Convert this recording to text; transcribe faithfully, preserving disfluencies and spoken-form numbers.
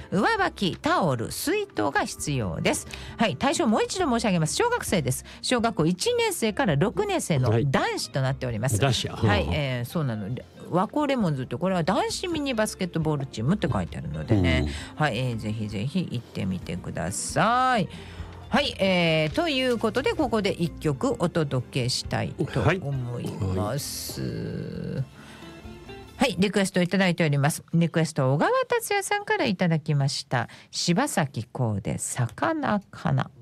上履き、タオル、水筒が必要です。はい、対象もう一度申し上げます。小学生です。小学校いちねん生からろくねん生の男子となっております。 男子、 はい、えー、そうなの。和光レモンズってこれは男子ミニバスケットボールチームって書いてあるのでね、うん、はい、えー、ぜひぜひ行ってみてください。はい、えー、ということでここで一曲お届けしたいと思います。はいはいはい、リクエストいただいております。リクエスト小川達也さんからいただきました。柴咲コウで魚かな。